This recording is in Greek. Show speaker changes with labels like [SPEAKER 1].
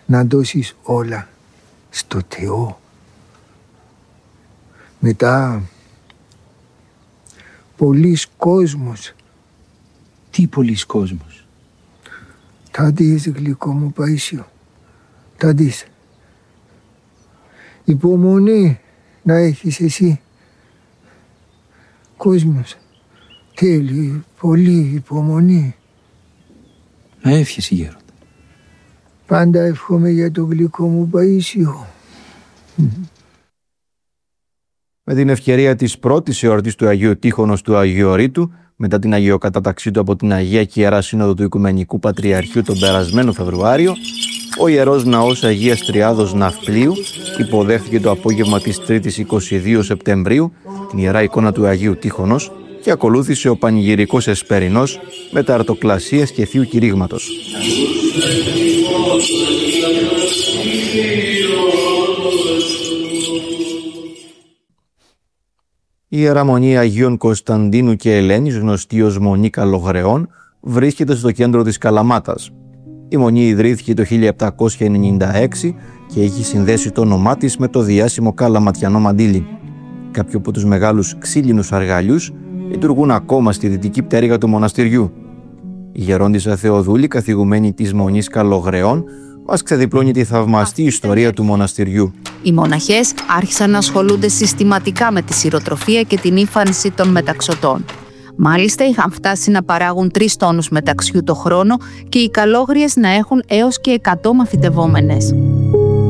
[SPEAKER 1] να δώσεις όλα στο Θεό. Μετά πολλής κόσμος.
[SPEAKER 2] Τι πολλής κόσμος?
[SPEAKER 1] Θα δεις, γλυκό μου Παΐσιο, θα δεις. Υπομονή να έχεις εσύ. Κόσμος θέλει πολύ υπομονή.
[SPEAKER 2] Να εύχεσαι, γέροντα.
[SPEAKER 1] Πάντα εύχομαι για το γλυκό μου Παΐσιο.
[SPEAKER 3] Με την ευκαιρία της πρώτης εορτής του Αγίου Τύχωνος του Αγιορείτου, μετά την αγιοκατάταξή του από την Αγία και Ιερά Σύνοδο του Οικουμενικού Πατριαρχείου τον περασμένο Φεβρουάριο, ο Ιερός Ναός Αγίας Τριάδος Ναυπλίου υποδέχθηκε το απόγευμα της 3ης 22 Σεπτεμβρίου την Ιερά εικόνα του Αγίου Τύχωνος και ακολούθησε ο πανηγυρικός εσπερινός με τα αρτοκλασίες και θείου κηρύγματος. Η Ιεραμονή Αγίων Κωνσταντίνου και Ελένης, γνωστή ως Μονή Καλογρεών, βρίσκεται στο κέντρο της Καλαμάτας. Η Μονή ιδρύθηκε το 1796 και έχει συνδέσει το όνομά της με το διάσημο καλαματιανό μαντίλι. Κάποιοι από τους μεγάλους ξύλινους αργαλιούς λειτουργούν ακόμα στη δυτική πτέρυγα του μοναστηριού. Η γερόντισσα Θεοδούλη, καθηγουμένη της Μονής Καλογρεών, μας ξεδιπλώνει τη θαυμαστή ιστορία του μοναστηριού.
[SPEAKER 4] Οι μοναχές άρχισαν να ασχολούνται συστηματικά με τη σειροτροφία και την ύφανση των μεταξωτών. Μάλιστα είχαν φτάσει να παράγουν 3 τόνους μεταξιού το χρόνο και οι καλόγριες να έχουν έως και 100 μαθητευόμενες.